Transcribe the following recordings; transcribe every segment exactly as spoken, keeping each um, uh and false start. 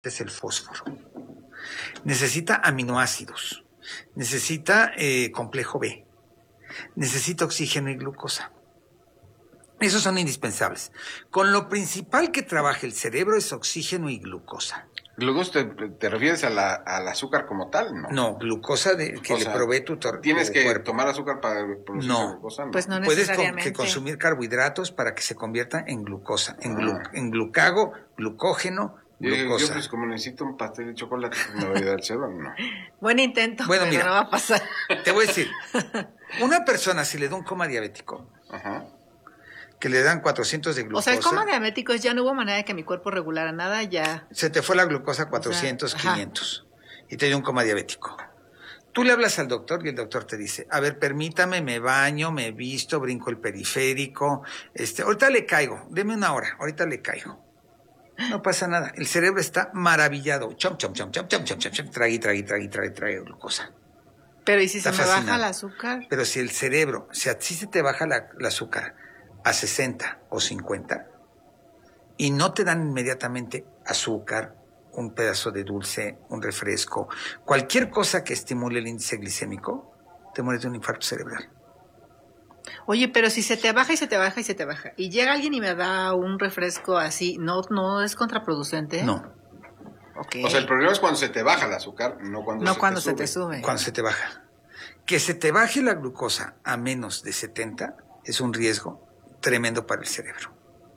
es el fósforo. Necesita aminoácidos, necesita eh, complejo B, necesita oxígeno y glucosa. Esos son indispensables. Con lo principal que trabaja el cerebro es oxígeno y glucosa. ¿Glucosa te, te refieres a la, al azúcar como tal? No, no glucosa de, que o le sea, provee tu, tu ¿Tienes que cuerpo. tomar azúcar para producir no. glucosa? No, pues no Puedes necesariamente. con, que consumir carbohidratos para que se convierta en glucosa, en, glu, ah. en glucago, glucógeno, glucosa. Yo, pues como necesito un pastel de chocolate, me voy a dar cero, ¿no? Buen intento, bueno, pero mira, no va a pasar. Te voy a decir, una persona si le da un coma diabético, ajá, que le dan cuatrocientos de glucosa. O sea, el coma diabético es ya no hubo manera de que mi cuerpo regulara nada, ya. Se te fue la glucosa a cuatrocientos, o sea, quinientos y te dio un coma diabético. Tú le hablas al doctor y el doctor te dice, a ver, permítame, me baño, me visto, brinco el periférico, este, ahorita le caigo, deme una hora, ahorita le caigo. No pasa nada, el cerebro está maravillado, chom, chom, chom, chom, chom, chom, chom, chom, trague, trague, trague, trague, trague glucosa. Pero ¿y si está se me fascinado. baja el azúcar? Pero si el cerebro, si así se te baja la, el azúcar a sesenta o cincuenta y no te dan inmediatamente azúcar, un pedazo de dulce, un refresco, cualquier cosa que estimule el índice glicémico, te mueres de un infarto cerebral. Oye, pero si se te baja y se te baja y se te baja, y llega alguien y me da un refresco así, ¿no, no es contraproducente? No. Okay. O sea, el problema es cuando se te baja el azúcar, no cuando, no se, cuando te se sube. te sube. Cuando se te baja. Que se te baje la glucosa a menos de setenta es un riesgo tremendo para el cerebro.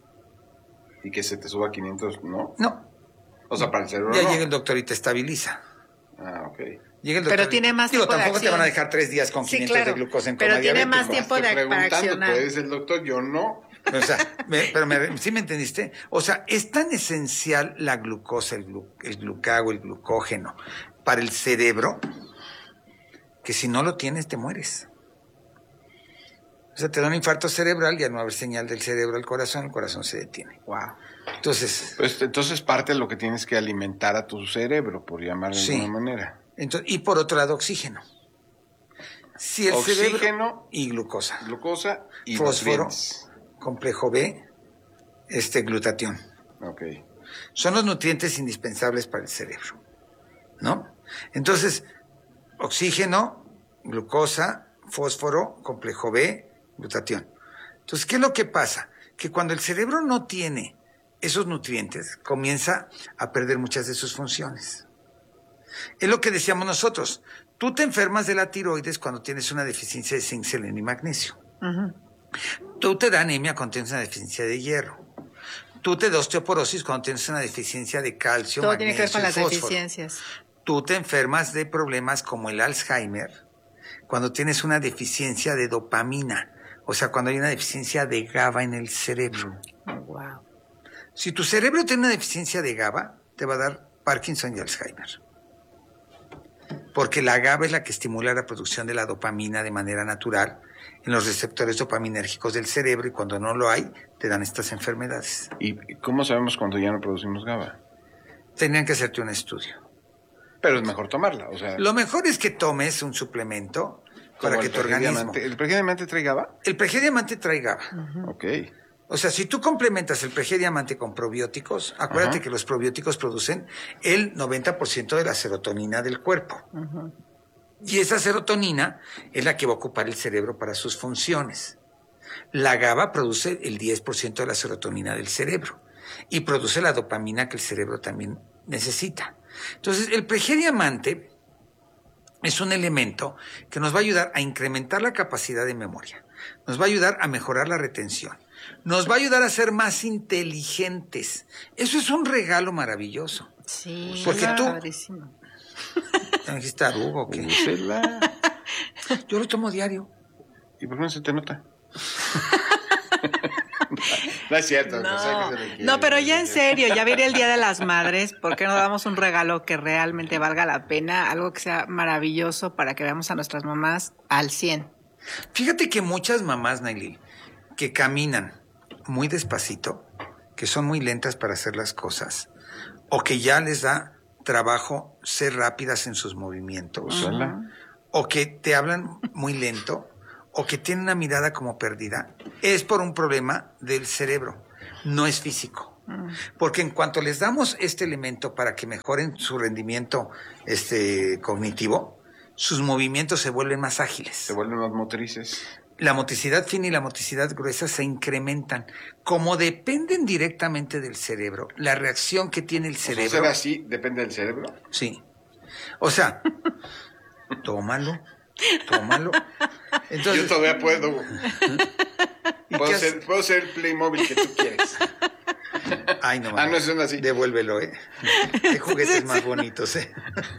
¿Y que se te suba a quinientos, no? No. O sea, para el cerebro ya no. llega el doctor y te estabiliza. Ah, ok. Llega el doctor pero tiene más digo, tiempo tampoco de te van a dejar tres días con sí, quinientos claro, de glucosa en pero coma tiene diabético. más tiempo de Estoy preguntando, accionar. tú eres el doctor, yo no. O sea, me, pero me, ¿sí me entendiste? O sea, es tan esencial la glucosa, el, glu, el glucago, el glucógeno para el cerebro que si no lo tienes te mueres. O sea, te da un infarto cerebral y al no haber señal del cerebro al corazón, el corazón se detiene. Wow. Entonces, pues, entonces parte de lo que tienes que alimentar a tu cerebro, por llamarlo de sí. alguna manera. Entonces, y por otro lado, oxígeno. Si el oxígeno cerebro y glucosa. Glucosa y fósforo, nutrientes. complejo B, este glutatión. Okay. Son los nutrientes indispensables para el cerebro, ¿no? Entonces, oxígeno, glucosa, fósforo, complejo B, glutatión. Entonces, ¿qué es lo que pasa? Que cuando el cerebro no tiene esos nutrientes, comienza a perder muchas de sus funciones. Es lo que decíamos nosotros. Tú te enfermas de la tiroides cuando tienes una deficiencia de zinc, selenio y magnesio. Uh-huh. Tú te da anemia cuando tienes una deficiencia de hierro. Tú te da osteoporosis cuando tienes una deficiencia de calcio, todo magnesio, tiene que ver con las fósforo. deficiencias. Tú te enfermas de problemas como el Alzheimer cuando tienes una deficiencia de dopamina, o sea, cuando hay una deficiencia de GABA en el cerebro. Oh, wow. Si tu cerebro tiene una deficiencia de GABA, te va a dar Parkinson y Alzheimer. Porque la GABA es la que estimula la producción de la dopamina de manera natural en los receptores dopaminérgicos del cerebro y cuando no lo hay, te dan estas enfermedades. ¿Y cómo sabemos cuando ya no producimos GABA? Tendrían que hacerte un estudio. Pero es mejor tomarla, o sea... Lo mejor es que tomes un suplemento para que tu organismo... ¿El Pregediamante trae GABA? El Pregediamante trae GABA. Uh-huh. Ok. O sea, si tú complementas el Pregediamante con probióticos, acuérdate uh-huh. que los probióticos producen el noventa por ciento de la serotonina del cuerpo. Uh-huh. Y esa serotonina es la que va a ocupar el cerebro para sus funciones. La GABA produce el diez por ciento de la serotonina del cerebro y produce la dopamina que el cerebro también necesita. Entonces, el Pregediamante es un elemento que nos va a ayudar a incrementar la capacidad de memoria, nos va a ayudar a mejorar la retención, nos va a ayudar a ser más inteligentes. Eso es un regalo maravilloso. Sí, porque tú... padrísimo. ¿Me dijiste arugo o qué? Yo lo tomo diario. ¿Y por qué no se te nota? No es cierto. No, no, sé no, pero ya en serio, ya viene el Día de las Madres. ¿Por qué no damos un regalo que realmente valga la pena? Algo que sea maravilloso para que veamos a nuestras mamás al cien. Fíjate que muchas mamás, Nailil, que caminan muy despacito, que son muy lentas para hacer las cosas, o que ya les da trabajo ser rápidas en sus movimientos, uh-huh. o que te hablan muy lento, o que tienen una mirada como perdida, es por un problema del cerebro, no es físico. Porque en cuanto les damos este elemento para que mejoren su rendimiento este, cognitivo, sus movimientos se vuelven más ágiles. Se vuelven más motrices. La motricidad fina y la motricidad gruesa se incrementan. Como dependen directamente del cerebro, la reacción que tiene el cerebro... O sea, ¿será así? ¿Depende del cerebro? Sí. O sea, tómalo, tómalo. Entonces, yo todavía puedo. Puedo qué ser, puedo ser el Playmobil que tú quieres. Ay, no, Ah, no son así. Devuélvelo, ¿eh? Qué juguetes más bonitos, ¿eh?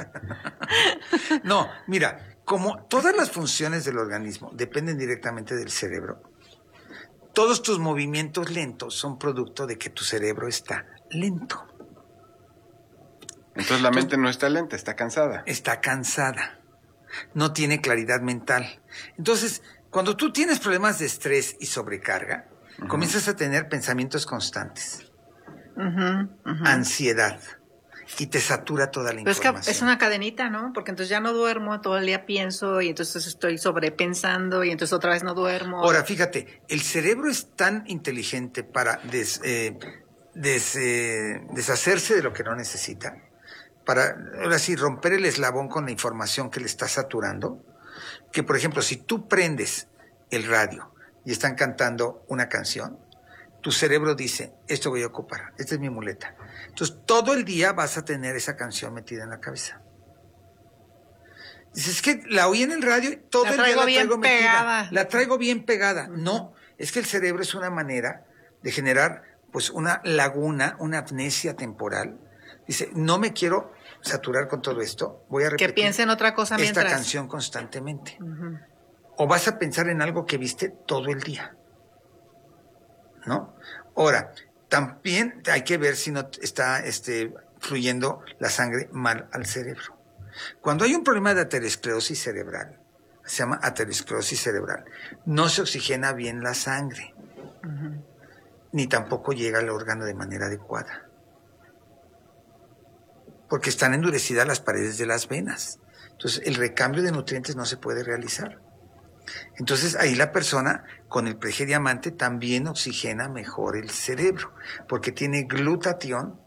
No, mira, como todas las funciones del organismo dependen directamente del cerebro, todos tus movimientos lentos son producto de que tu cerebro está lento. Entonces la mente no está lenta, está cansada. Está cansada. No tiene claridad mental. Entonces, cuando tú tienes problemas de estrés y sobrecarga, uh-huh. comienzas a tener pensamientos constantes. Uh-huh, uh-huh. Ansiedad. Y te satura toda la Pero información. Es que es una cadenita, ¿no? Porque entonces ya no duermo, todo el día pienso y entonces estoy sobrepensando y entonces otra vez no duermo. Ahora, fíjate, el cerebro es tan inteligente para des, eh, des, eh, deshacerse de lo que no necesita, para, ahora sí, romper el eslabón con la información que le está saturando, que por ejemplo, si tú prendes el radio y están cantando una canción, tu cerebro dice, esto voy a ocupar, esta es mi muleta. Entonces, todo el día vas a tener esa canción metida en la cabeza. Dices, es que la oí en el radio y todo el día la traigo metida. La traigo bien pegada. No, es que el cerebro es una manera de generar pues una laguna, una amnesia temporal. Dice, no me quiero saturar con todo esto, voy a repetir que piense en otra cosa mientras. Esta canción constantemente. Uh-huh. O vas a pensar en algo que viste todo el día. ¿No? Ahora, también hay que ver si no está este, fluyendo la sangre mal al cerebro. Cuando hay un problema de aterosclerosis cerebral, se llama aterosclerosis cerebral, no se oxigena bien la sangre, uh-huh. ni tampoco llega al órgano de manera adecuada. Porque están endurecidas las paredes de las venas. Entonces, el recambio de nutrientes no se puede realizar. Entonces ahí la persona con el P G Diamante también oxigena mejor el cerebro, porque tiene glutatión,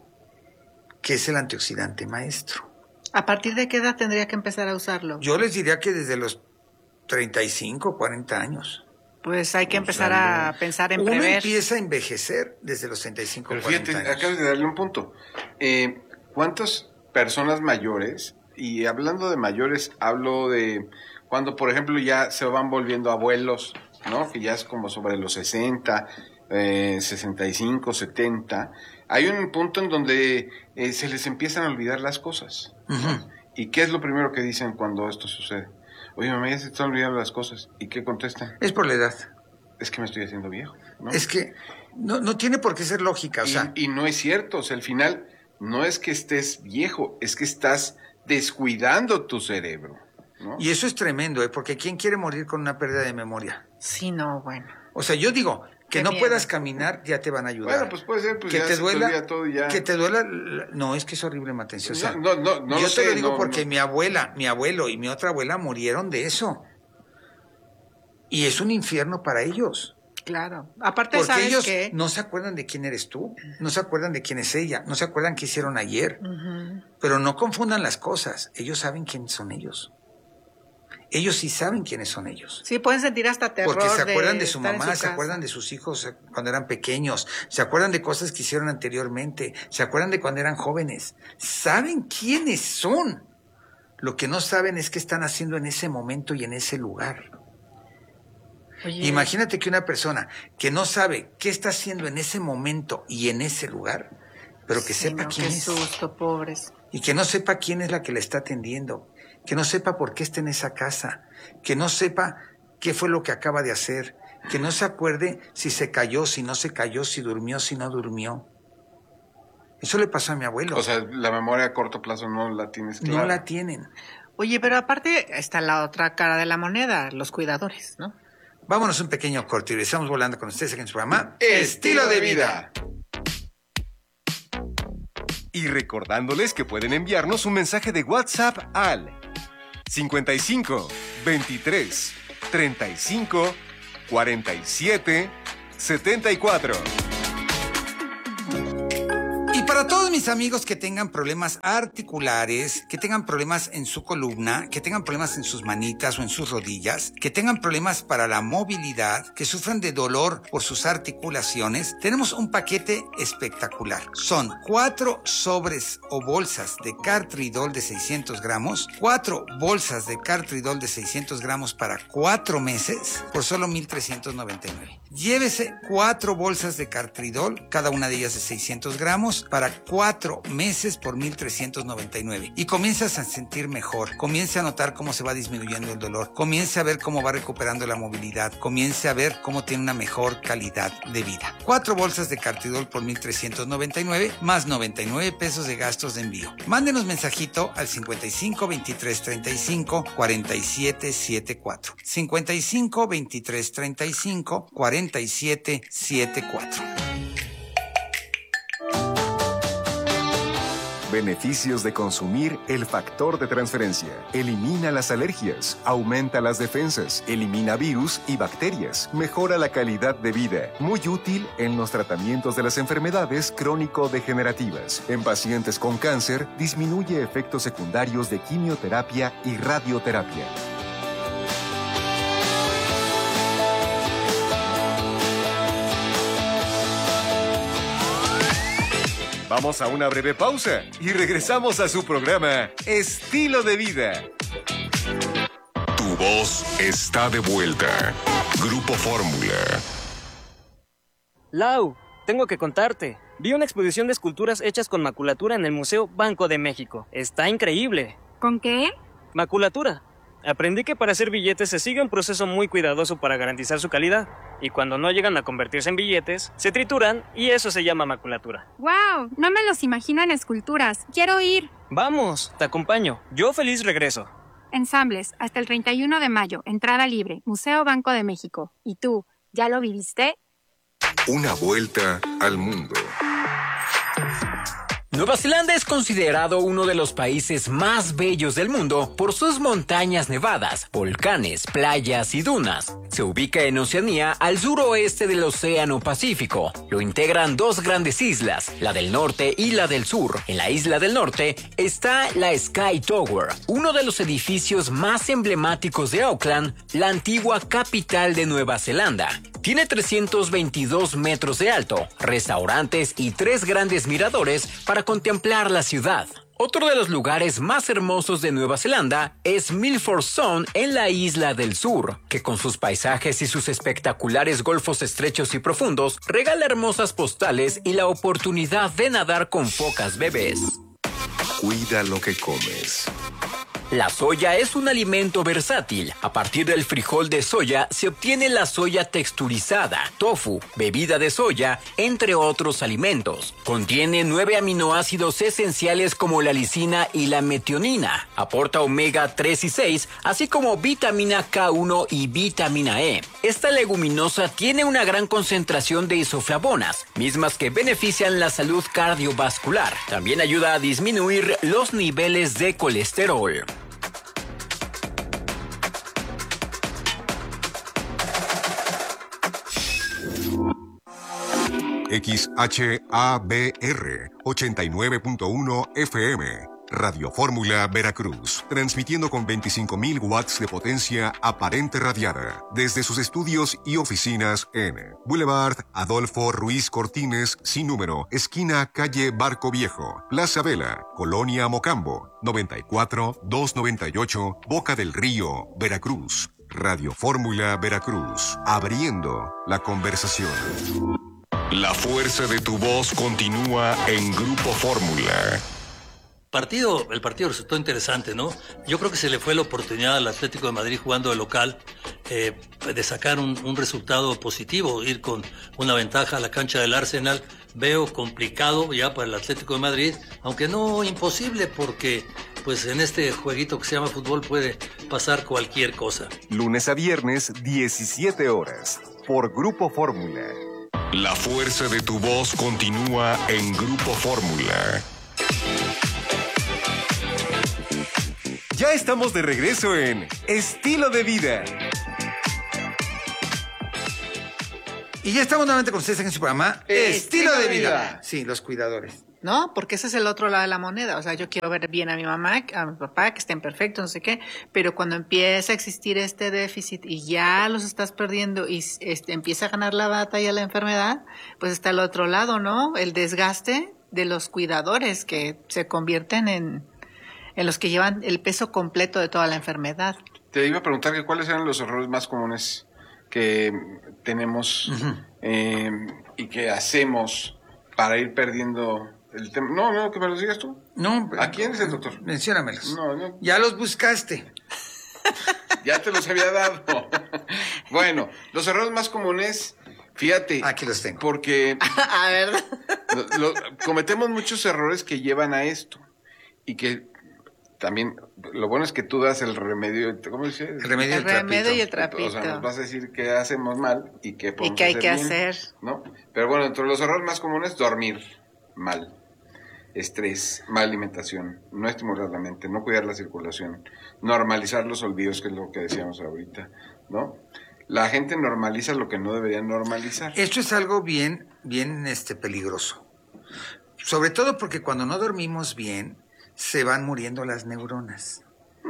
que es el antioxidante maestro. ¿A partir de qué edad tendría que empezar a usarlo? Yo les diría que desde los treinta y cinco, cuarenta años. Pues hay que empezar Usando. a pensar en Uno prever. Uno empieza a envejecer desde los treinta y cinco, Pero cuarenta fíjate, años. Acabas de darle un punto. Eh, ¿Cuántas personas mayores, y hablando de mayores, hablo de... Cuando, por ejemplo, ya se van volviendo abuelos, ¿no? Que ya es como sobre los sesenta, eh, sesenta y cinco, setenta. Hay un punto en donde eh, se les empiezan a olvidar las cosas. Uh-huh. ¿Y qué es lo primero que dicen cuando esto sucede? Oye, mamá, ya se están olvidando las cosas. ¿Y qué contestan? Es por la edad. Es que me estoy haciendo viejo, ¿no? Es que no, no tiene por qué ser lógica, o y, sea... Y no es cierto, o sea, al final no es que estés viejo, es que estás descuidando tu cerebro. ¿No? Y eso es tremendo, ¿eh? Porque ¿quién quiere morir con una pérdida de memoria? Sí, no, bueno. O sea, yo digo, que Qué no miedo. puedas caminar, ya te van a ayudar. Bueno, pues puede ser, pues que ya te se duela, te olvida todo y ya. Que te duela, no, es que es horrible, Matencio. O sea, no, no, no, no yo lo te sé, lo digo no, porque no. mi abuela, mi abuelo y mi otra abuela murieron de eso. Y es un infierno para ellos. Claro. Aparte, porque ¿sabes ellos qué? no se acuerdan de quién eres tú, no se acuerdan de quién es ella, no se acuerdan qué hicieron ayer. Uh-huh. Pero no confundan las cosas, ellos saben quiénes son ellos. Ellos sí saben quiénes son ellos. Sí, pueden sentir hasta terror. Porque se acuerdan de, de su estar en mamá, su se acuerdan de sus hijos cuando eran pequeños, se acuerdan de cosas que hicieron anteriormente, se acuerdan de cuando eran jóvenes. Saben quiénes son. Lo que no saben es qué están haciendo en ese momento y en ese lugar. Oye. Imagínate que una persona que no sabe qué está haciendo en ese momento y en ese lugar, pero que sí, sepa no, quién qué es. Susto, pobres. Y que no sepa quién es la que la está atendiendo. Que no sepa por qué está en esa casa, que no sepa qué fue lo que acaba de hacer, que no se acuerde si se cayó, si no se cayó, si durmió, si no durmió. Eso le pasó a mi abuelo. O sea, la memoria a corto plazo no la tienes clara. No la tienen. Oye, pero aparte está la otra cara de la moneda, los cuidadores, ¿no? Vámonos un pequeño corte y regresamos volando con ustedes aquí en su programa Estilo de Vida. Y recordándoles que pueden enviarnos un mensaje de WhatsApp al cincuenta y cinco, veintitrés, treinta y cinco, cuarenta y siete, setenta y cuatro. para todos mis amigos que tengan problemas articulares, que tengan problemas en su columna, que tengan problemas en sus manitas o en sus rodillas, que tengan problemas para la movilidad, que sufran de dolor por sus articulaciones, tenemos un paquete espectacular. Son cuatro sobres o bolsas de Cartridol de seiscientos gramos, cuatro bolsas de Cartridol de seiscientos gramos para cuatro meses por solo mil trescientos noventa y nueve. Llévese cuatro bolsas de Cartridol, cada una de ellas de seiscientos gramos, para cuatro meses por mil trescientos noventa y nueve. Y comienzas a sentir mejor, comienza a notar cómo se va disminuyendo el dolor, comienza a ver cómo va recuperando la movilidad, comienza a ver cómo tiene una mejor calidad de vida. Cuatro bolsas de Cartridol por mil trescientos noventa y nueve, más noventa y nueve pesos de gastos de envío. Mándenos mensajito al cincuenta y cinco veintitrés treinta y cinco cuarenta y siete setenta y cuatro. cincuenta y cinco veintitrés treinta y cinco cuarenta y siete setenta y cuatro. Beneficios de consumir el factor de transferencia. Elimina las alergias, aumenta las defensas, elimina virus y bacterias, mejora la calidad de vida. Muy útil en los tratamientos de las enfermedades crónico-degenerativas. En pacientes con cáncer, disminuye efectos secundarios de quimioterapia y radioterapia. Vamos a una breve pausa y regresamos a su programa Estilo de Vida. Tu voz está de vuelta. Grupo Fórmula. Lau, tengo que contarte. Vi una exposición de esculturas hechas con maculatura en el Museo Banco de México. Está increíble. ¿Con qué? Maculatura. Aprendí que para hacer billetes se sigue un proceso muy cuidadoso para garantizar su calidad. Y cuando no llegan a convertirse en billetes, se trituran y eso se llama maculatura. ¡Wow! No me los imagino en esculturas. ¡Quiero ir! Vamos, te acompaño. Yo feliz regreso. Ensambles, hasta el treinta y uno de mayo. Entrada libre. Museo Banco de México. ¿Y tú, ya lo viviste? Una vuelta al mundo. Nueva Zelanda es considerado uno de los países más bellos del mundo por sus montañas nevadas, volcanes, playas y dunas. Se ubica en Oceanía, al suroeste del Océano Pacífico. Lo integran dos grandes islas, la del norte y la del sur. En la isla del norte está la Sky Tower, uno de los edificios más emblemáticos de Auckland, la antigua capital de Nueva Zelanda. Tiene trescientos veintidós metros de alto, restaurantes y tres grandes miradores para contemplar la ciudad. Otro de los lugares más hermosos de Nueva Zelanda es Milford Sound en la isla del sur, que con sus paisajes y sus espectaculares golfos estrechos y profundos regala hermosas postales y la oportunidad de nadar con focas bebés. Cuida lo que comes. La soya es un alimento versátil. A partir del frijol de soya se obtiene la soya texturizada, tofu, bebida de soya, entre otros alimentos. Contiene nueve aminoácidos esenciales como la lisina y la metionina. Aporta omega tres y seis, así como vitamina K uno y vitamina E. Esta leguminosa tiene una gran concentración de isoflavonas, mismas que benefician la salud cardiovascular. También ayuda a disminuir los niveles de colesterol. X H A B R ochenta y nueve punto uno F M. Radio Fórmula Veracruz, transmitiendo con veinticinco mil watts de potencia aparente radiada desde sus estudios y oficinas en Boulevard Adolfo Ruiz Cortines, sin número, esquina calle Barco Viejo, Plaza Vela, Colonia Mocambo, noventa y cuatro doscientos noventa y ocho, Boca del Río, Veracruz. Radio Fórmula Veracruz, abriendo la conversación. La fuerza de tu voz continúa en Grupo Fórmula. Partido, el partido resultó interesante, ¿no? Yo creo que se le fue la oportunidad al Atlético de Madrid jugando de local eh, de sacar un, un resultado positivo, ir con una ventaja a la cancha del Arsenal. Veo complicado ya para el Atlético de Madrid, aunque no imposible, porque pues en este jueguito que se llama fútbol puede pasar cualquier cosa. Lunes a viernes, diecisiete horas, por Grupo Fórmula. La fuerza de tu voz continúa en Grupo Fórmula. Ya estamos de regreso en Estilo de Vida. Y ya estamos nuevamente con ustedes en su programa Estilo de Vida. Sí, los cuidadores. ¿no? Porque ese es el otro lado de la moneda. O sea, yo quiero ver bien a mi mamá, a mi papá, que estén perfectos, no sé qué, pero cuando empieza a existir este déficit y ya los estás perdiendo y este, empieza a ganar la batalla la enfermedad, pues está el otro lado, ¿no? El desgaste de los cuidadores que se convierten en, en los que llevan el peso completo de toda la enfermedad. Te iba a preguntar que cuáles eran los errores más comunes que tenemos uh-huh. eh, y que hacemos para ir perdiendo el tema. No, no, que me los digas tú. No. ¿A quién es el doctor? Menciónamelos. No, no. Ya los buscaste. Ya te los había dado. Bueno, los errores más comunes, fíjate. Aquí los tengo. Porque a ver. Lo, lo, cometemos muchos errores que llevan a esto y que también, lo bueno es que tú das el remedio, ¿cómo dice? El remedio, el remedio y el trapito. O sea, nos vas a decir qué hacemos mal y qué podemos y qué hay hacer que bien, hacer. ¿no? Pero bueno, entre los errores más comunes, dormir mal, estrés, mala alimentación, no estimular la mente, no cuidar la circulación, normalizar los olvidos, que es lo que decíamos ahorita, ¿no? La gente normaliza lo que no debería normalizar. Esto es algo bien, bien este, peligroso. Sobre todo porque cuando no dormimos bien, se van muriendo las neuronas.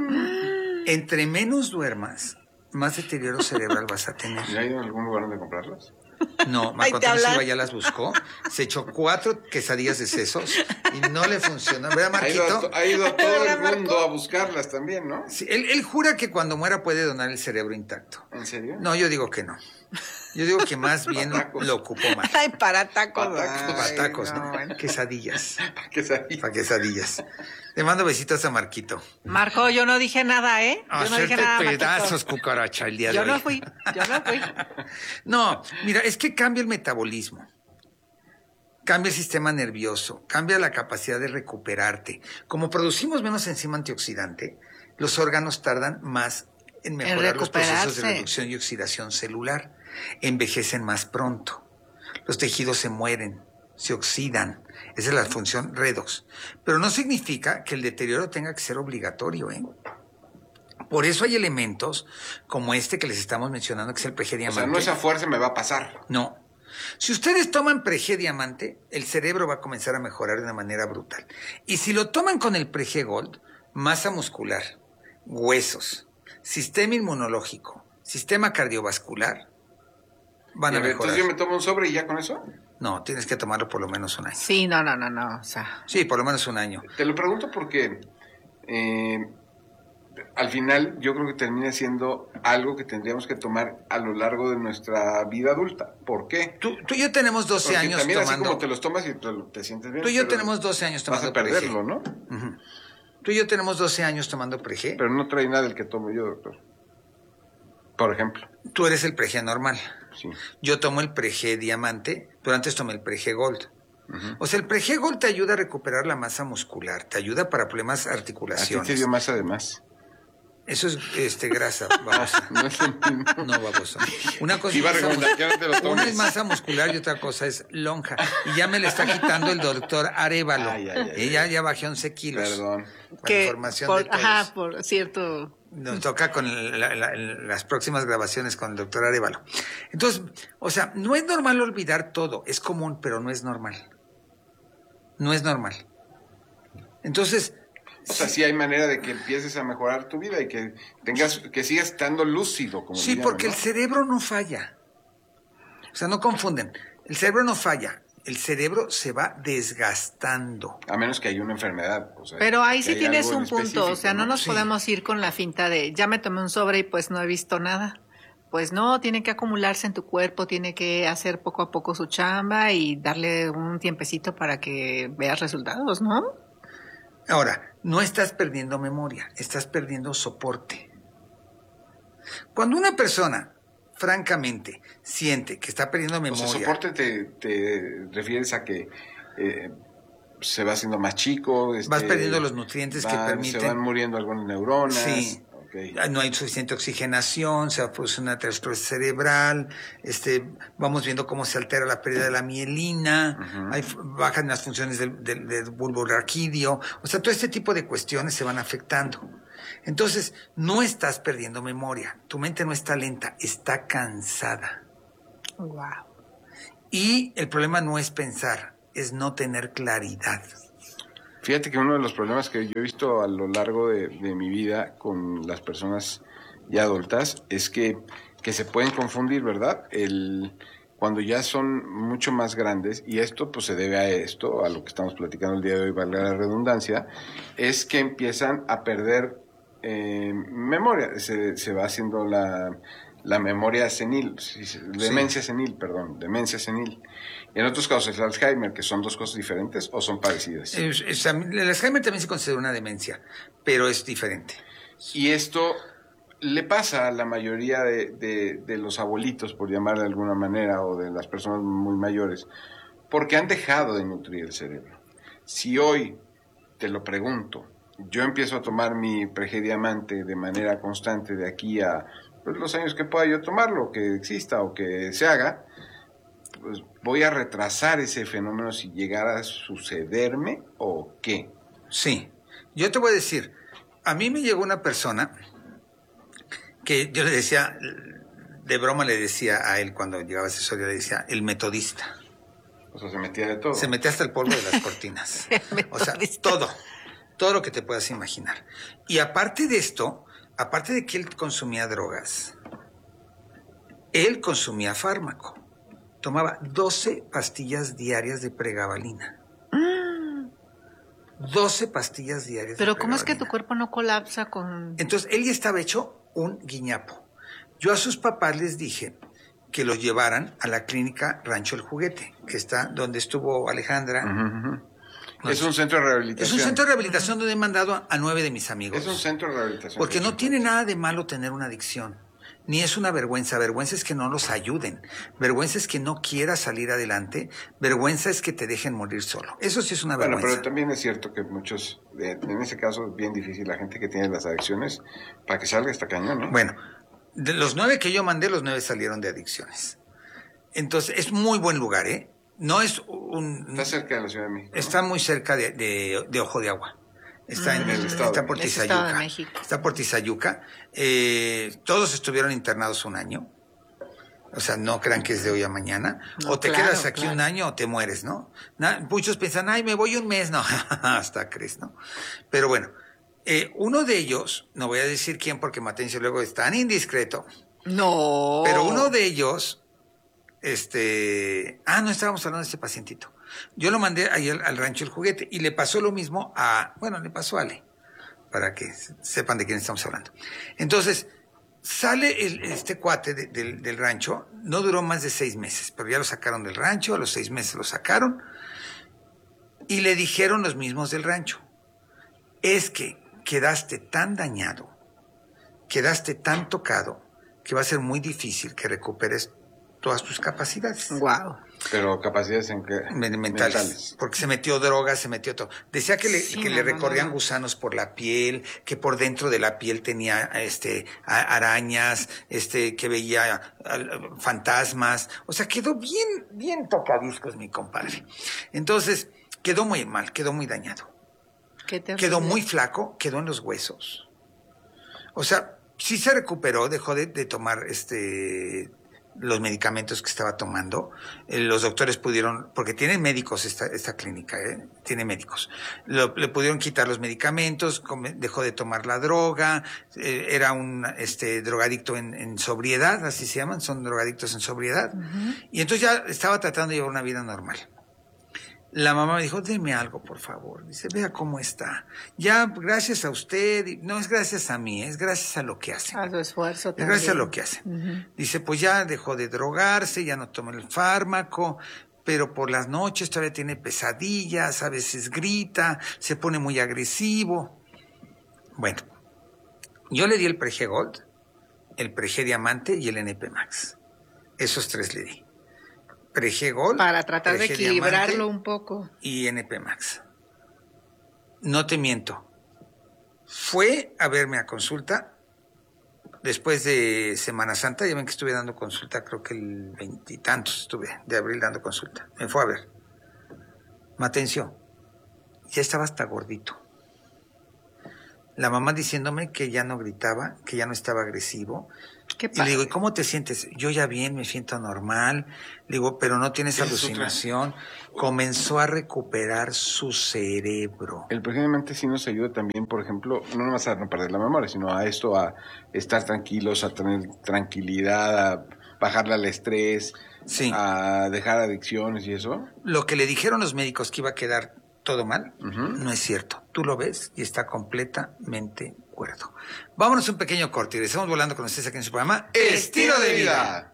Mm. Entre menos duermas, más deterioro cerebral vas a tener. ¿Y hay algún lugar donde comprarlas? No, Marco Antonio Silva ya las buscó. Se echó cuatro quesadillas de sesos y no le funcionó. ¿Verdad, Marquito? Ha ido a, ha ido a todo el mundo a buscarlas también, ¿no? Sí, él, él jura que cuando muera puede donar el cerebro intacto. ¿En serio? No, yo digo que no. Yo digo que más bien lo ocupó mal. Ay, para tacos. Para tacos, para tacos ¿no? ¿no? Quesadillas. Para quesadillas. Para quesadillas. Le mando besitos a Marquito. Marco, yo no dije nada, ¿eh? Yo no dije nada, pedazos, cucaracha, el día yo de no hoy. Yo no fui, yo no fui. No, mira, es que cambia el metabolismo. Cambia el sistema nervioso, cambia la capacidad de recuperarte. Como producimos menos enzima antioxidante, los órganos tardan más en mejorar los procesos de reducción y oxidación celular. Envejecen más pronto. Los tejidos se mueren, se oxidan. Esa es la función redox. Pero no significa que el deterioro tenga que ser obligatorio, ¿eh? Por eso hay elementos como este que les estamos mencionando, que es el P G Diamante. O sea, no esa fuerza me va a pasar. No. Si ustedes toman P G Diamante, el cerebro va a comenzar a mejorar de una manera brutal. Y si lo toman con el P G Gold, masa muscular, huesos, sistema inmunológico, sistema cardiovascular, van a mejorar. Entonces yo me tomo un sobre y ya con eso. No, tienes que tomarlo por lo menos un año. Sí, no, no, no, no. O sea. Sí, por lo menos un año. Te lo pregunto porque eh, al final yo creo que termina siendo algo que tendríamos que tomar a lo largo de nuestra vida adulta. ¿Por qué? Tú, tú y yo tenemos doce porque años también tomando. Así como te los tomas y te, te sientes bien. Tú y yo tenemos doce años tomando vas a perderlo, ¿no? Uh-huh. Tú y yo tenemos doce años tomando Pre-G. Pero no trae nada el que tomo yo, doctor. Por ejemplo. Tú eres el Pre-G normal. Sí. Yo tomo el Pre-G Diamante, pero antes tomé el Pre-G Gold. Uh-huh. O sea, el Pre-G Gold te ayuda a recuperar la masa muscular, te ayuda para problemas articulaciones. ¿A ti te dio más además? Eso es este, grasa, babosa. No es lo mismo. No, babosa. Una cosa Iba a es masa recomendar que no te lo tomes. Una es masa muscular y otra cosa es lonja. Y ya me le está quitando el doctor Arévalo. Ay, ay, ay, Ella ay. ya bajé once kilos. Perdón. Que información por, de todos. ajá, por cierto. Nos toca con la, la, las próximas grabaciones con el doctor Arévalo. Entonces, o sea, no es normal olvidar todo. Es común, pero no es normal. No es normal. Entonces... O sea, sí hay manera de que empieces a mejorar tu vida y que tengas, que sigas estando lúcido. Como sí, llaman, porque ¿no? el cerebro no falla. O sea, no confunden. El cerebro no falla. El cerebro se va desgastando. A menos que haya una enfermedad. O sea, pero ahí que sí haya tienes algo un en punto. O sea, no nos Sí. podemos ir con la finta de ya me tomé un sobre y pues no he visto nada. Pues no, tiene que acumularse en tu cuerpo, tiene que hacer poco a poco su chamba y darle un tiempecito para que veas resultados, ¿no? Ahora, no estás perdiendo memoria, estás perdiendo soporte. Cuando una persona, francamente, siente que está perdiendo memoria... O sea, soporte te, te refieres a que eh, se va haciendo más chico. Este, vas perdiendo los nutrientes van, que permiten... Se van muriendo algunas neuronas. Sí. Okay. No hay suficiente oxigenación, se produce una aterosclerosis cerebral, este, vamos viendo cómo se altera la pérdida de la mielina, uh-huh. hay, bajan las funciones del, del, del bulbo raquídeo, o sea, todo este tipo de cuestiones se van afectando. Entonces, no estás perdiendo memoria, tu mente no está lenta, está cansada. Wow. Y el problema no es pensar, es no tener claridad. Fíjate que uno de los problemas que yo he visto a lo largo de, de mi vida con las personas ya adultas es que, que se pueden confundir, ¿verdad? El, cuando ya son mucho más grandes, y esto pues se debe a esto, a lo que estamos platicando el día de hoy, valga la redundancia, es que empiezan a perder eh, memoria, se, se va haciendo la, la memoria senil, demencia sí. senil, perdón, demencia senil. En otros casos, el Alzheimer, que son dos cosas diferentes o son parecidas. Es, es, el Alzheimer también se considera una demencia, pero es diferente. Y esto le pasa a la mayoría de, de, de los abuelitos, por llamar de alguna manera, o de las personas muy mayores, porque han dejado de nutrir el cerebro. Si hoy, te lo pregunto, yo empiezo a tomar mi Pregediamante de manera constante de aquí a pues, los años que pueda yo tomarlo, que exista o que se haga, pues voy a retrasar ese fenómeno si llegara a sucederme o qué. Sí, yo te voy a decir, a mí me llegó una persona que yo le decía, de broma le decía a él cuando llegaba a asesoría, le decía, el metodista. O sea, se metía de todo. Se metía hasta el polvo de las cortinas. O sea, todo, todo lo que te puedas imaginar. Y aparte de esto, aparte de que él consumía drogas, él consumía fármaco. Tomaba doce pastillas diarias de pregabalina. doce pastillas diarias Pero de ¿cómo es que pregabalina. tu cuerpo no colapsa con...? Entonces, él ya estaba hecho un guiñapo. Yo a sus papás les dije que los llevaran a la clínica Rancho El Juguete, que está donde estuvo Alejandra. Uh-huh, uh-huh. Es un centro de rehabilitación. Es un centro de rehabilitación donde he mandado a, a nueve de mis amigos. Es un centro de rehabilitación. Porque no tiene nada de malo tener una adicción. Ni es una vergüenza. Vergüenza es que no los ayuden. Vergüenza es que no quieras salir adelante. Vergüenza es que te dejen morir solo. Eso sí es una bueno, vergüenza. Pero también es cierto que muchos, en ese caso es bien difícil, la gente que tiene las adicciones, para que salga está cañón, ¿no? Bueno, de los nueve que yo mandé, los nueve salieron de adicciones. Entonces, es muy buen lugar, ¿eh? No es un... Está cerca de la Ciudad de México. Está ¿no? muy cerca de, de, de Ojo de Agua. Está, mm, en el estado, está por Tizayuca. De México. Está por Tizayuca. Eh, todos estuvieron internados un año. O sea, no crean que es de hoy a mañana. No, o te claro, quedas aquí claro. un año o te mueres, ¿no? Na, muchos piensan, ay, me voy un mes. No, hasta crees, ¿no? Pero bueno, eh, uno de ellos, no voy a decir quién porque Matencio luego es tan indiscreto. No. Pero uno de ellos, este... Ah, no estábamos hablando de este pacientito. Yo lo mandé ahí al, al Rancho El Juguete y le pasó lo mismo a, bueno, le pasó a Ale, para que sepan de quién estamos hablando. Entonces, sale el, este cuate de, de, del rancho, no duró más de seis meses, pero ya lo sacaron del rancho, a los seis meses lo sacaron, y le dijeron los mismos del rancho, es que quedaste tan dañado, quedaste tan tocado, que va a ser muy difícil que recuperes todas tus capacidades. Wow. Pero capacidades en qué? Mentales, mentales. Porque se metió droga, se metió todo. Decía que le, sí, que no, le recorrían no, no. gusanos por la piel, que por dentro de la piel tenía este arañas, este que veía uh, fantasmas. O sea, quedó bien, bien tocadiscos mi compadre. Entonces, quedó muy mal, quedó muy dañado. ¿Qué te quedó muy flaco, quedó en los huesos. O sea, sí se recuperó, dejó de, de tomar este... los medicamentos que estaba tomando, eh, los doctores pudieron, porque tienen médicos esta, esta clínica, ¿eh? Tiene médicos, Lo, le pudieron quitar los medicamentos, come, dejó de tomar la droga, eh, era un este drogadicto en, en sobriedad, así se llaman, son drogadictos en sobriedad, uh-huh. Y entonces ya estaba tratando de llevar una vida normal. La mamá me dijo, deme algo, por favor. Dice, vea cómo está. Ya, gracias a usted. No es gracias a mí, es gracias a lo que hace. A su esfuerzo también. Es gracias a lo que hace. Uh-huh. Dice, pues ya dejó de drogarse, ya no toma el fármaco, pero por las noches todavía tiene pesadillas, a veces grita, se pone muy agresivo. Bueno, yo le di el Prege Gold, el Prege Diamante y el N P Max. Esos tres le di. Prege Gold, para tratar Prege de equilibrarlo Diamante un poco. Y N P Max. No te miento. Fue a verme a consulta después de Semana Santa. Ya ven que estuve dando consulta, creo que el veintitantos estuve de abril dando consulta. Me fue a ver. Matencio, ya estaba hasta gordito. La mamá diciéndome que ya no gritaba, que ya no estaba agresivo. Qué Y le digo, ¿y cómo te sientes? Yo ya bien, me siento normal. Le digo, pero no tienes alucinación. Comenzó a recuperar su cerebro. El precisamente sí nos ayuda también, por ejemplo, no nomás a no perder la memoria, sino a esto, a estar tranquilos, a tener tranquilidad, a bajarle al estrés, Sí. a dejar adicciones y eso. Lo que le dijeron los médicos que iba a quedar todo mal, Uh-huh. no es cierto. Tú lo ves y está completamente cuerdo. Vámonos un pequeño corte y regresamos volando con ustedes aquí en su programa Estilo de Vida.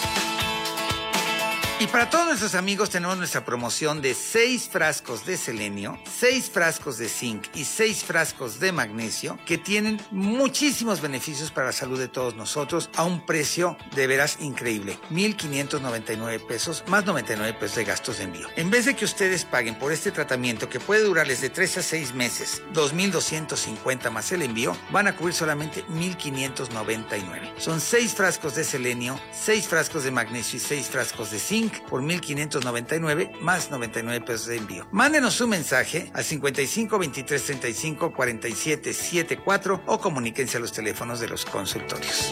Y para todos nuestros amigos tenemos nuestra promoción de seis frascos de selenio, seis frascos de zinc y seis frascos de magnesio que tienen muchísimos beneficios para la salud de todos nosotros a un precio de veras increíble. mil quinientos noventa y nueve pesos más noventa y nueve pesos de gastos de envío. En vez de que ustedes paguen por este tratamiento que puede durarles de tres a seis meses, dos mil doscientos cincuenta más el envío, van a cubrir solamente mil quinientos noventa y nueve. Son seis frascos de selenio, seis frascos de magnesio y seis frascos de zinc por mil quinientos noventa y nueve más noventa y nueve pesos de envío. Mándenos un mensaje al cincuenta y cinco veintitrés treinta y cinco cuarenta y siete setenta y cuatro o comuníquense a los teléfonos de los consultorios.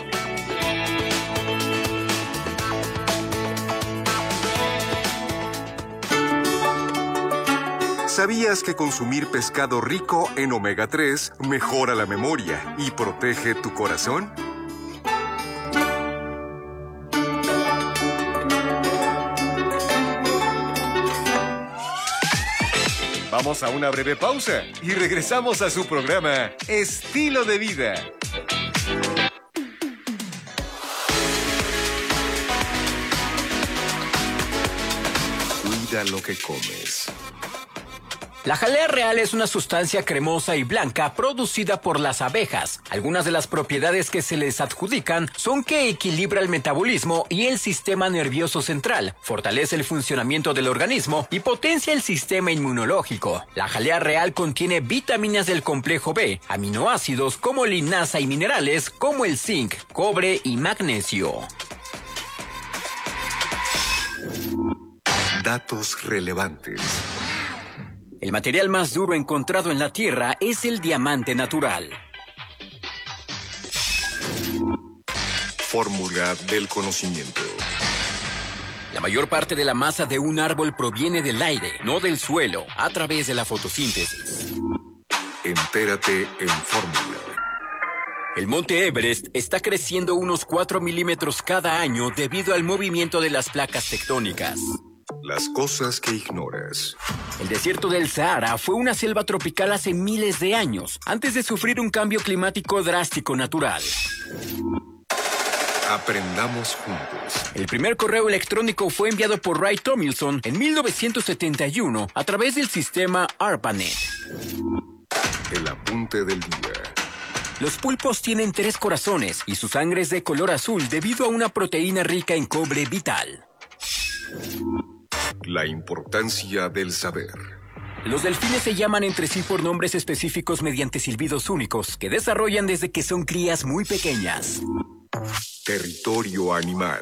¿Sabías que consumir pescado rico en omega tres mejora la memoria y protege tu corazón? Vamos a una breve pausa y regresamos a su programa Estilo de Vida. Cuida lo que comes. La jalea real es una sustancia cremosa y blanca producida por las abejas. Algunas de las propiedades que se les adjudican son que equilibra el metabolismo y el sistema nervioso central, fortalece el funcionamiento del organismo y potencia el sistema inmunológico. La jalea real contiene vitaminas del complejo B, aminoácidos como linaza y minerales como el zinc, cobre y magnesio. Datos relevantes. El material más duro encontrado en la Tierra es el diamante natural. Fórmula del conocimiento. La mayor parte de la masa de un árbol proviene del aire, no del suelo, a través de la fotosíntesis. Entérate en Fórmula. El monte Everest está creciendo unos cuatro milímetros cada año debido al movimiento de las placas tectónicas. Las cosas que ignoras. El desierto del Sahara fue una selva tropical hace miles de años, antes de sufrir un cambio climático drástico natural. Aprendamos juntos. El primer correo electrónico fue enviado por Ray Tomlinson en mil novecientos setenta y uno a través del sistema ARPANET. El apunte del día. Los pulpos tienen tres corazones y su sangre es de color azul debido a una proteína rica en cobre vital. La importancia del saber. Los delfines se llaman entre sí por nombres específicos mediante silbidos únicos que desarrollan desde que son crías muy pequeñas. Territorio animal.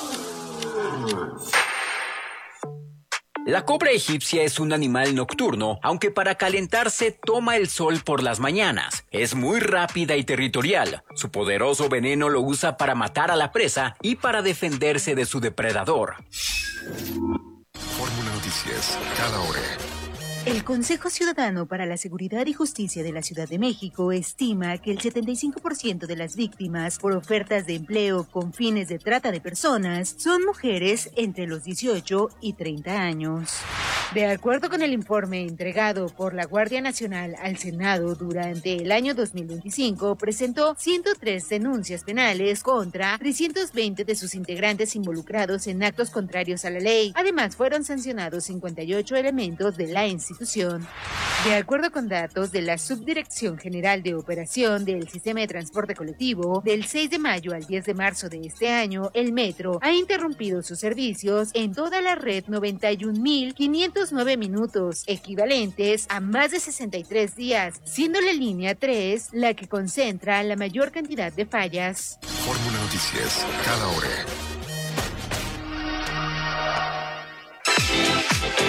La cobra egipcia es un animal nocturno, aunque para calentarse toma el sol por las mañanas. Es muy rápida y territorial. Su poderoso veneno lo usa para matar a la presa y para defenderse de su depredador. Fórmula Noticias, cada hora. El Consejo Ciudadano para la Seguridad y Justicia de la Ciudad de México estima que el setenta y cinco por ciento de las víctimas por ofertas de empleo con fines de trata de personas son mujeres entre los dieciocho y treinta años. De acuerdo con el informe entregado por la Guardia Nacional al Senado durante el año dos mil veinticinco, presentó ciento tres denuncias penales contra trescientos veinte de sus integrantes involucrados en actos contrarios a la ley. Además, fueron sancionados cincuenta y ocho elementos de la institución. De acuerdo con datos de la Subdirección General de Operación del Sistema de Transporte Colectivo, del seis de mayo al diez de marzo de este año, el metro ha interrumpido sus servicios en toda la red noventa y un mil quinientos nueve minutos, equivalentes a más de sesenta y tres días, siendo la línea tres la que concentra la mayor cantidad de fallas. Fórmula Noticias, cada hora.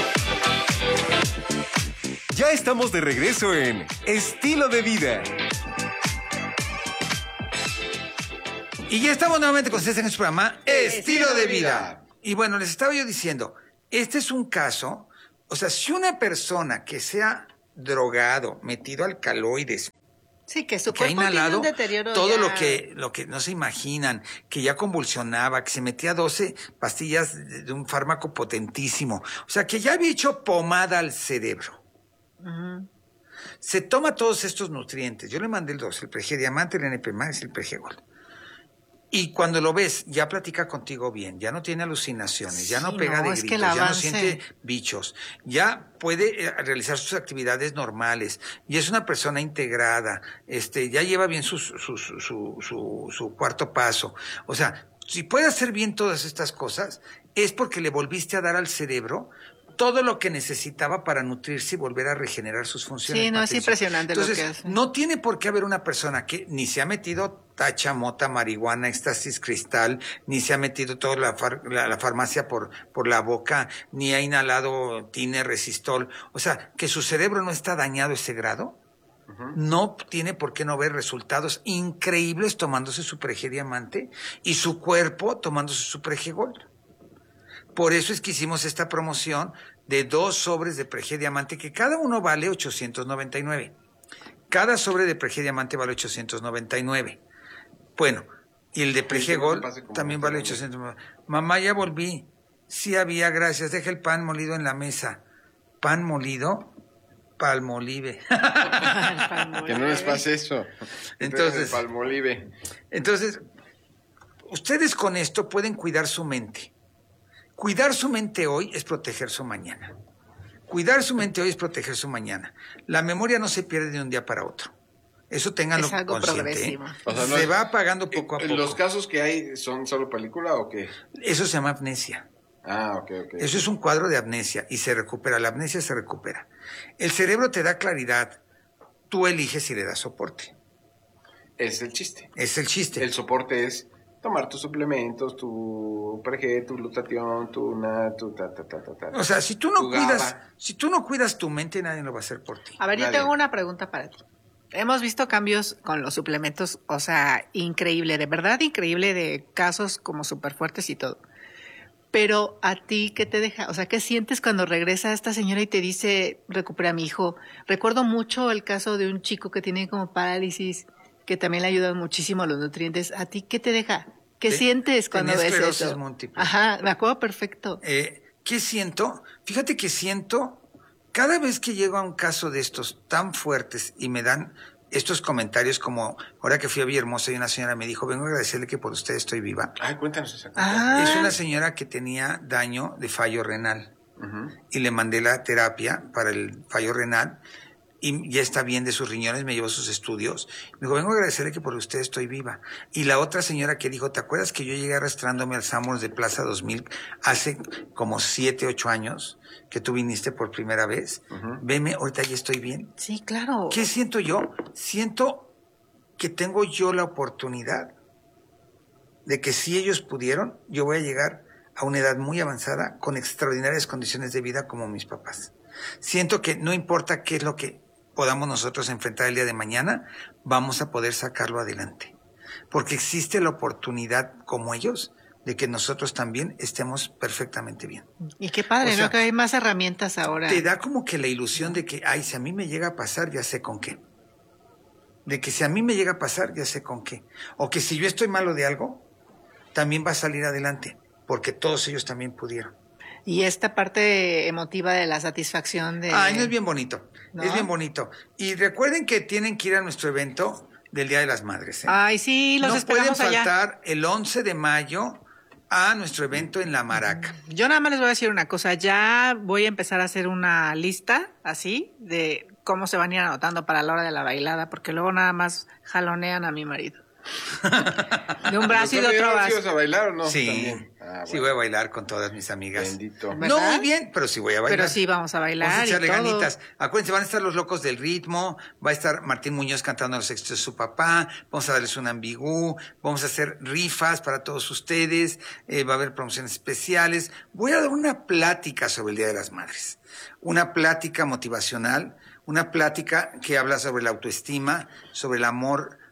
Ya estamos de regreso en Estilo de Vida. Y ya estamos nuevamente con ustedes en este programa Estilo de Vida. Y bueno, les estaba yo diciendo, este es un caso, o sea, si una persona que sea drogado, metido alcaloides, sí, que su que ha cuerpo tiene inhalado un deterioro todo ya... lo que lo que no se imaginan, que ya convulsionaba, que se metía doce pastillas de, de un fármaco potentísimo, o sea, que ya había hecho pomada al cerebro. Uh-huh. Se toma todos estos nutrientes. Yo le mandé el dos, el Prege Diamante, el N P Max y el Prege Gold. Y cuando lo ves, ya platica contigo bien, ya no tiene alucinaciones, Sí, ya no pega no, de es gritos, que el ya no avance... siente bichos, ya puede eh, realizar sus actividades normales, y es una persona integrada, este, ya lleva bien su, su, su, su, su, su cuarto paso. O sea, si puede hacer bien todas estas cosas, es porque le volviste a dar al cerebro todo lo que necesitaba para nutrirse y volver a regenerar sus funciones. Sí, no, Patricio. es impresionante. Entonces, lo que hace. No tiene por qué haber una persona que ni se ha metido tacha, mota, marihuana, éxtasis, cristal, ni se ha metido toda la, far, la, la farmacia por, por la boca, ni ha inhalado tine, resistol. O sea, que su cerebro no está dañado a ese grado. Uh-huh. No tiene por qué no ver resultados increíbles tomándose su Prege Diamante y su cuerpo tomándose su Prege Gold. Por eso es que hicimos esta promoción de dos sobres de Prege Diamante, que cada uno vale ochocientos noventa y nueve. Cada sobre de Prege Diamante vale ochocientos noventa y nueve. Bueno, y el de Prege Gold también vale ochocientos noventa y nueve. Mamá, ya volví. Sí había, gracias. Deja el pan molido en la mesa. ¿Pan molido? Palmolive. Que no les pase eso. Entonces, Palmolive. Entonces, ustedes con esto pueden cuidar su mente. Cuidar su mente hoy es proteger su mañana. Cuidar su mente hoy es proteger su mañana. La memoria no se pierde de un día para otro. Eso ténganlo es algo consciente. progresivo. ¿eh? O sea, no se es, va apagando poco a poco. ¿Los casos que hay son solo película o qué? Eso se llama amnesia. Ah, ok, ok. Eso es un cuadro de amnesia y se recupera. La amnesia se recupera. El cerebro te da claridad. Tú eliges si le das soporte. Es el chiste. Es el chiste. El soporte es tomar tus suplementos, tu Prege, tu glutatión, tu na, tu ta, ta, ta, ta, ta. O sea, si tú no tu cuidas, GABA. si tú no cuidas tu mente, nadie lo va a hacer por ti. A ver, Nadie. yo tengo una pregunta para ti. Hemos visto cambios con los suplementos, o sea, increíble, de verdad increíble, de casos como súper fuertes y todo. Pero a ti, ¿qué te deja? O sea, ¿qué sientes cuando regresa esta señora y te dice, recupera a mi hijo? Recuerdo mucho el caso de un chico que tiene como parálisis, que también le ayudan muchísimo los nutrientes. ¿A ti qué te deja? ¿Qué Te- sientes cuando tenía ves esclerosis eso? múltiple. Ajá, me acuerdo perfecto. Eh, ¿Qué siento? Fíjate que siento, cada vez que llego a un caso de estos tan fuertes y me dan estos comentarios como, ahora que fui a Villahermosa y una señora me dijo, vengo a agradecerle que por usted estoy viva. Ay, cuéntanos esa Ah. Es una señora que tenía daño de fallo renal Uh-huh. y le mandé la terapia para el fallo renal y ya está bien de sus riñones, me llevó sus estudios. Me dijo, vengo a agradecerle que por usted estoy viva. Y la otra señora que dijo, ¿te acuerdas que yo llegué arrastrándome al Sanborns de Plaza dos mil hace como siete, ocho años que tú viniste por primera vez? Uh-huh. Veme, ahorita ya estoy bien. Sí, claro. ¿Qué siento yo? Siento que tengo yo la oportunidad de que si ellos pudieron, yo voy a llegar a una edad muy avanzada con extraordinarias condiciones de vida como mis papás. Siento que no importa qué es lo que podamos nosotros enfrentar el día de mañana, vamos a poder sacarlo adelante. Porque existe la oportunidad, como ellos, de que nosotros también estemos perfectamente bien. Y qué padre, O sea, ¿no? Que hay más herramientas ahora. Te da como que la ilusión de que, ay, si a mí me llega a pasar, ya sé con qué. De que si a mí me llega a pasar, ya sé con qué. O que si yo estoy malo de algo, también va a salir adelante, porque todos ellos también pudieron. Y esta parte emotiva de la satisfacción de... Ay, no es bien bonito, ¿No? es bien bonito. Y recuerden que tienen que ir a nuestro evento del Día de las Madres. ¿eh? Ay, sí, los no esperamos pueden allá. faltar el once de mayo a nuestro evento en La Maraca. Yo nada más les voy a decir una cosa. Ya voy a empezar a hacer una lista así de cómo se van a ir anotando para la hora de la bailada, porque luego nada más jalonean a mi marido. De un brazo y de otro ¿Vas brazo. a bailar o no? Sí, También. Ah, sí voy a bailar con todas mis amigas. Bendito. No ¿Verdad? muy bien, pero sí voy a bailar. Pero sí vamos a bailar Vamos a echarle y todo. ganitas. Acuérdense, van a estar los locos del ritmo, va a estar Martín Muñoz cantando los éxitos de su papá, vamos a darles un ambigú, vamos a hacer rifas para todos ustedes, eh, va a haber promociones especiales. Voy a dar una plática sobre el Día de las Madres, una plática motivacional, una plática que habla sobre la autoestima, sobre el amor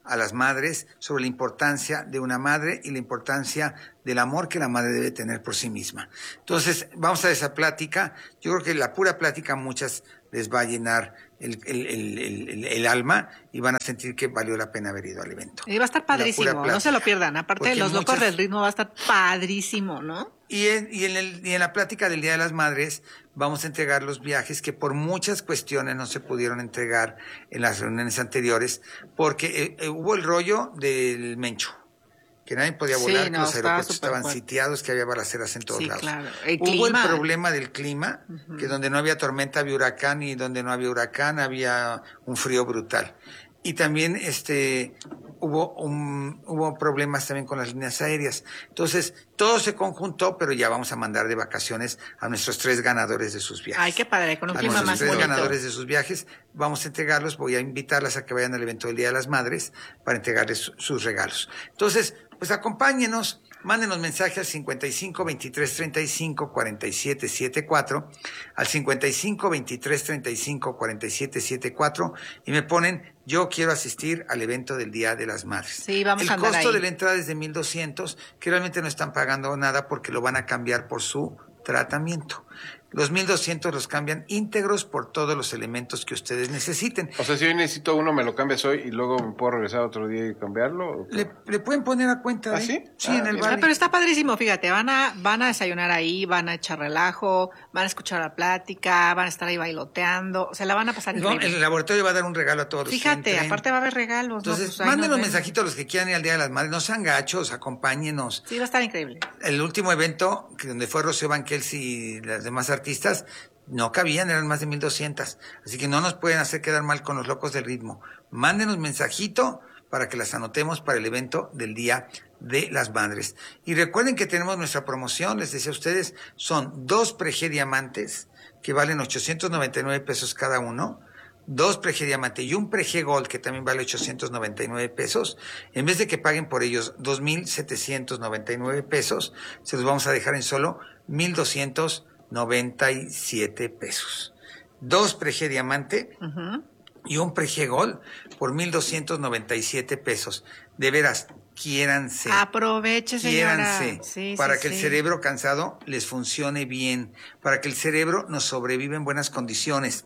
a las madres sobre la importancia de una madre y la importancia del amor que la madre debe tener por sí misma. Entonces, vamos a esa plática. Yo creo que la pura plática a muchas les va a llenar el, el, el, el, el alma y van a sentir que valió la pena haber ido al evento. Y va a estar padrísimo, no se lo pierdan. Aparte de los locos del ritmo va a estar padrísimo, ¿no? Y en, y, en el, y en la plática del Día de las Madres vamos a entregar los viajes que por muchas cuestiones no se pudieron entregar en las reuniones anteriores, porque eh, eh, hubo el rollo del Mencho, que nadie podía volar, sí, no, que los aeropuertos estaban fuerte. sitiados, que había balaceras en todos sí, lados. Claro. El hubo clima. el problema del clima, uh-huh. que donde no había tormenta había huracán y donde no había huracán había un frío brutal. Y también este hubo un, hubo problemas también con las líneas aéreas. Entonces, todo se conjuntó, pero ya vamos a mandar de vacaciones a nuestros tres ganadores de sus viajes. Ay, qué padre, con un a clima más bonito. A nuestros tres bonito. ganadores de sus viajes, vamos a entregarlos, voy a invitarlas a que vayan al evento del Día de las Madres para entregarles su, sus regalos. Entonces, pues acompáñenos, mándenos mensaje al cincuenta y cinco, veintitrés, treinta y cinco, cuarenta y siete setenta y cuatro, al cincuenta y cinco, veintitrés, treinta y cinco, cuarenta y siete setenta y cuatro y me ponen, yo quiero asistir al evento del Día de las Madres. Sí, vamos El a andar costo ahí. de la entrada es de mil doscientos, que realmente no están pagando nada porque lo van a cambiar por su tratamiento. Los mil doscientos los cambian íntegros por todos los elementos que ustedes necesiten. O sea, si yo necesito uno, me lo cambias hoy y luego me puedo regresar otro día y cambiarlo. Le, le pueden poner a cuenta. ¿Ah, ¿eh? sí? Sí, ah, en el bien. bar. Ah, pero está padrísimo, fíjate, van a, van a desayunar ahí, van a echar relajo, van a escuchar la plática, van a estar ahí bailoteando, se la van a pasar No, increíble. el laboratorio va a dar un regalo a todos Fíjate, los que entren. aparte va a haber regalos. Entonces, ¿no? Pues, manden los nos vemos. mensajitos a los que quieran ir al Día de las Madres. No sean gachos, acompáñenos. Sí, va a estar increíble. El último evento, que donde fue Rocío Banquels y las demás artistas, no cabían, eran más de mil doscientas. Así que no nos pueden hacer quedar mal con los locos del ritmo. Mándenos mensajito para que las anotemos para el evento del Día de las Madres. Y recuerden que tenemos nuestra promoción, les decía a ustedes, son dos Prege Diamantes que valen ochocientos noventa y nueve pesos cada uno. Dos Prege Diamante y un Prege Gold que también vale ochocientos noventa y nueve pesos. En vez de que paguen por ellos dos mil setecientos noventa y nueve pesos, se los vamos a dejar en solo mil doscientos noventa y siete pesos. Dos Prege Diamante uh-huh. y un Prege Gold por mil doscientos noventa y siete pesos. De veras, quiéranse. Aproveche, señora. Quiéranse sí, para sí, que sí. el cerebro cansado les funcione bien, para que el cerebro nos sobreviva en buenas condiciones,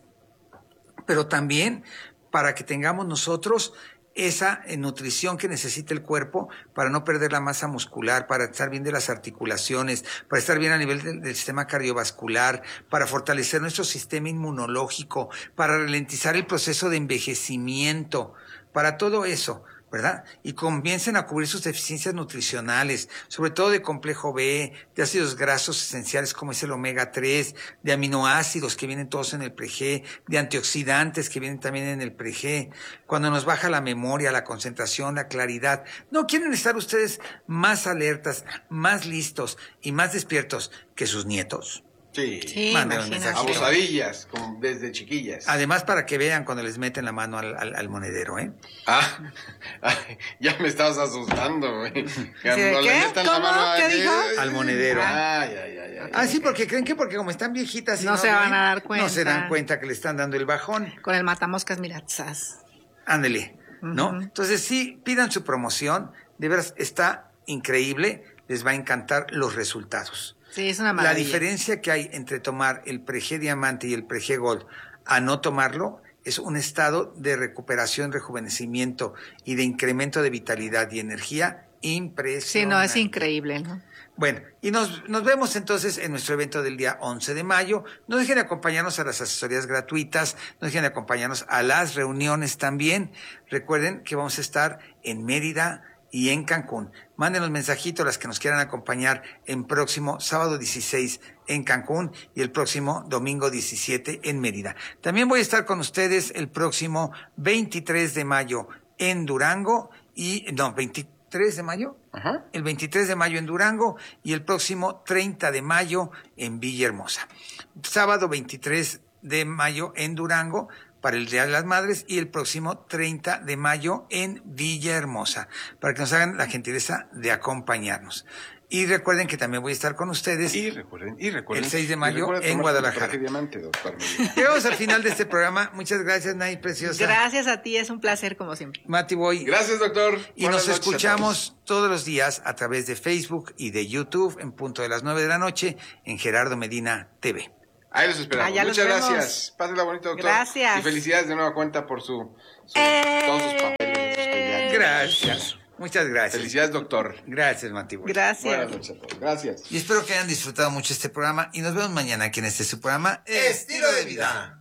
pero también para que tengamos nosotros esa eh, nutrición que necesita el cuerpo para no perder la masa muscular, para estar bien de las articulaciones, para estar bien a nivel del, del sistema cardiovascular, para fortalecer nuestro sistema inmunológico, para ralentizar el proceso de envejecimiento, para todo eso, ¿verdad? Y comiencen a cubrir sus deficiencias nutricionales, sobre todo de complejo B, de ácidos grasos esenciales como es el omega tres, de aminoácidos que vienen todos en el Prege, de antioxidantes que vienen también en el Prege. Cuando nos baja la memoria, la concentración, la claridad, ¿no quieren estar ustedes más alertas, más listos y más despiertos que sus nietos? Sí, sí, manden un mensaje. Abusadillas, como desde chiquillas. Además, para que vean cuando les meten la mano al, al, al monedero, ¿eh? Ah, ay, ya me estabas asustando, güey. ¿Qué? ¿Cómo? ¿Qué dijo? Al monedero. Ay, ay, ay, ay. Ah, sí, porque creen que porque como están viejitas y No se ven, van a dar cuenta. No se dan cuenta que le están dando el bajón. Con el matamoscas, mira, zas. Ándele, ¿no? Ujú. Entonces sí, pidan su promoción. De veras, está increíble. Les va a encantar los resultados. Sí, es una La maravilla. diferencia que hay entre tomar el Prege Diamante y el Prege Gold a no tomarlo es un estado de recuperación, rejuvenecimiento y de incremento de vitalidad y energía impresionante. Sí, no, es increíble, ¿no? Bueno, y nos, nos vemos entonces en nuestro evento del día once de mayo. No dejen de acompañarnos a las asesorías gratuitas, no dejen de acompañarnos a las reuniones también. Recuerden que vamos a estar en Mérida y en Cancún. Mándenos mensajitos las que nos quieran acompañar en próximo sábado dieciséis en Cancún y el próximo domingo diecisiete en Mérida. También voy a estar con ustedes el próximo veintitrés de mayo en Durango y, no, veintitrés de mayo, Ajá. el veintitrés de mayo en Durango y el próximo treinta de mayo en Villahermosa. Sábado veintitrés de mayo en Durango para el Día de las Madres y el próximo treinta de mayo en Villahermosa, para que nos hagan la gentileza de acompañarnos. Y recuerden que también voy a estar con ustedes. Y recuerden, y recuerden. El seis de mayo en Guadalajara. Diamante, doctor. Llegamos al final de este programa. Muchas gracias, Nay, preciosa. Gracias a ti, es un placer como siempre. Mati Boy. Gracias, doctor. Y Buenas nos escuchamos todos. todos los días a través de Facebook y de YouTube en punto de las nueve de la noche en Gerardo Medina T V. Ahí los esperamos. Allá Muchas los gracias. Pásenla bonito, doctor. Gracias. Y felicidades de nueva cuenta por su, su ¡Eh! todos sus papeles. Gracias. Muchas gracias. Felicidades, doctor. Gracias, Mati Boy. Gracias. Buenas noches a todos. Gracias. Y espero que hayan disfrutado mucho este programa y nos vemos mañana aquí en este su programa Estilo de Vida.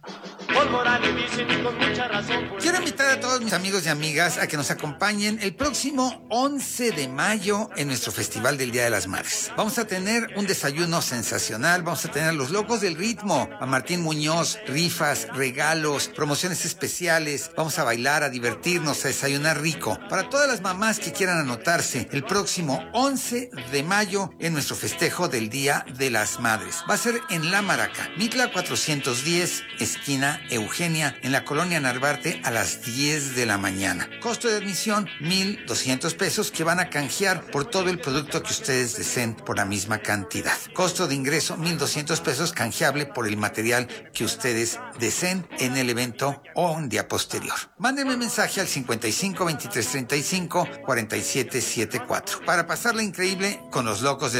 Quiero invitar a todos mis amigos y amigas a que nos acompañen el próximo once de mayo en nuestro Festival del Día de las Madres. Vamos a tener un desayuno sensacional, vamos a tener a los locos del ritmo, a Martín Muñoz, rifas, regalos, promociones especiales, vamos a bailar, a divertirnos, a desayunar rico. Para todas las mamás que quieran anotarse el próximo once de mayo en nuestro festejo del Día de las Madres. Va a ser en La Maraca, Mitla cuatrocientos diez, esquina Eugenia, en la colonia Narvarte a las diez de la mañana. Costo de admisión, mil doscientos pesos que van a canjear por todo el producto que ustedes deseen por la misma cantidad. Costo de ingreso, mil doscientos pesos canjeable por el material que ustedes deseen en el evento o un día posterior. Mándenme mensaje al cincuenta y cinco, veintitrés, treinta y cinco, cuarenta y siete setenta y cuatro para pasarla increíble con los locos de